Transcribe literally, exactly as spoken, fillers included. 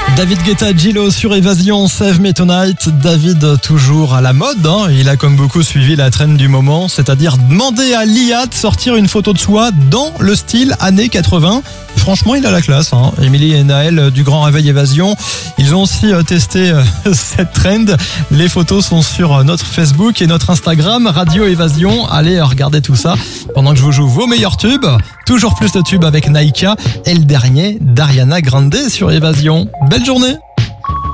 David Guetta, Gillo sur Évasion, Save Me Tonight. David toujours à la mode, hein. Il a comme beaucoup suivi la trend du moment, c'est-à-dire demander à l'I A de sortir une photo de soi dans le style années quatre-vingts. Franchement, il a la classe, hein. Émilie et Naël du Grand Réveil Évasion, ils ont aussi testé cette trend. Les photos sont sur notre Facebook et notre Instagram, Radio Évasion. Allez, regardez tout ça pendant que je vous joue vos meilleurs tubes. Toujours plus de tubes avec Naïka et le dernier d'Ariana Grande sur Évasion. Belle journée!